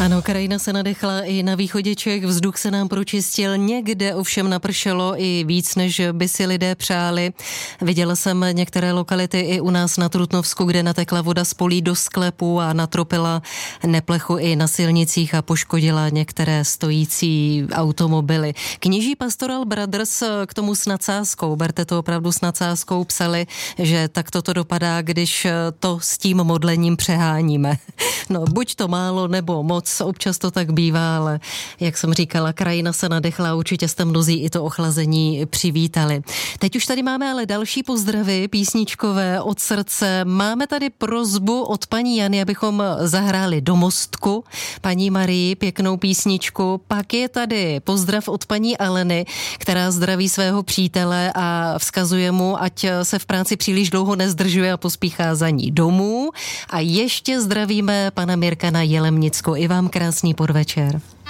Ano, krajina se nadechla i na východě Čech, vzduch se nám pročistil, někde ovšem napršelo i víc, než by si lidé přáli. Viděla jsem některé lokality i u nás na Trutnovsku, kde natekla voda z polí do sklepů a natropila neplechu i na silnicích a poškodila některé stojící automobily. Kněží Pastoral Brothers k tomu s nadsázkou, berte to opravdu s nadsázkou, psali, že tak toto dopadá, když to s tím modlením přeháníme. No, buď to málo nebo moc, občas to tak bývá, ale jak jsem říkala, krajina se nadechla, určitě jste mnozí i to ochlazení přivítali. Teď už tady máme ale další pozdravy písničkové od srdce. Máme tady prosbu od paní Jany, abychom zahráli Do mostku paní Marii, pěknou písničku. Pak je tady pozdrav od paní Aleny, která zdraví svého přítele a vzkazuje mu, ať se v práci příliš dlouho nezdržuje a pospíchá za ní domů. A ještě zdravíme pana Mirka na Jelemnicku. I vám krásný podvečer.